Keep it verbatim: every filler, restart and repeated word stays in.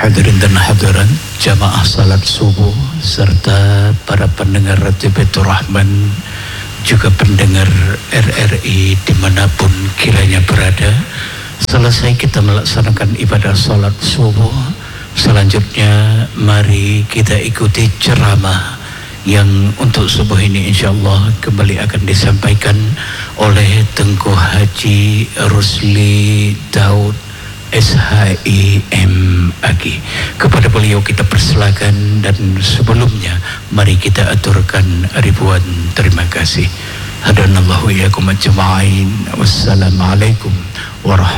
Hadirin dan hadirat jamaah salat subuh serta para pendengar Radio Baitur Rahman, juga pendengar R R I dimanapun kiranya berada. Selesai kita melaksanakan ibadah salat subuh, selanjutnya mari kita ikuti ceramah yang untuk subuh ini insyaallah kembali akan disampaikan oleh Tengku Haji Rusli Daud S H I M A G. Kepada beliau kita persilakan, dan sebelumnya mari kita aturkan ribuan terima kasih. Hadanallahu iyyakum ajma'in. Wassalamualaikum warahmatullahi